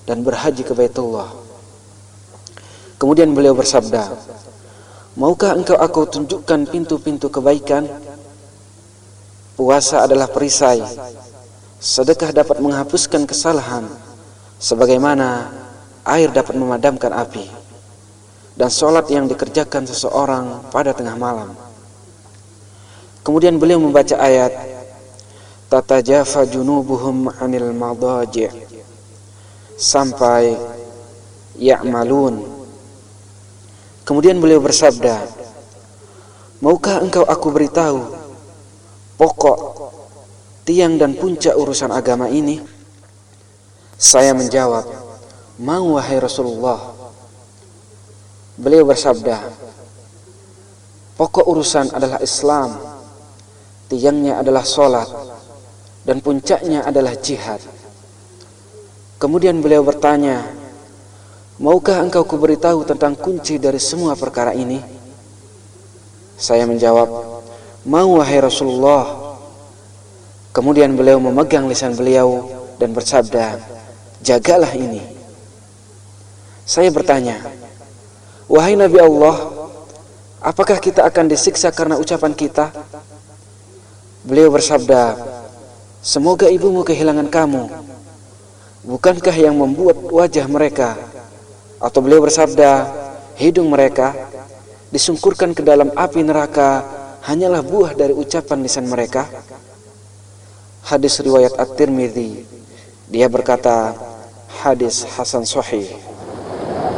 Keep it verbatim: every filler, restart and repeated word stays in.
dan berhaji ke Baitullah. Kemudian beliau bersabda, maukah engkau aku tunjukkan pintu-pintu kebaikan? Puasa adalah perisai, sedekah dapat menghapuskan kesalahan, sebagaimana air dapat memadamkan api, dan sholat yang dikerjakan seseorang pada tengah malam. Kemudian beliau membaca ayat, tatajafa junubuhum anil madaji' sampai ya'malun. Kemudian beliau bersabda, maukah engkau aku beritahu pokok, tiang dan puncak urusan agama ini? Saya menjawab, mau wahai Rasulullah. Beliau bersabda, pokok urusan adalah Islam, tiangnya adalah sholat, dan puncaknya adalah jihad. Kemudian beliau bertanya, maukah engkau kuberitahu tentang kunci dari semua perkara ini? Saya menjawab, mau wahai Rasulullah. Kemudian beliau memegang lisan beliau dan bersabda, jagalah ini. Saya bertanya, wahai Nabi Allah, apakah kita akan disiksa karena ucapan kita? Beliau bersabda, semoga ibumu kehilangan kamu. Bukankah yang membuat wajah mereka, atau beliau bersabda, hidung mereka disungkurkan ke dalam api neraka hanyalah buah dari ucapan lisan mereka? Hadis riwayat At-Tirmidzi. Dia berkata, hadis hasan sahih.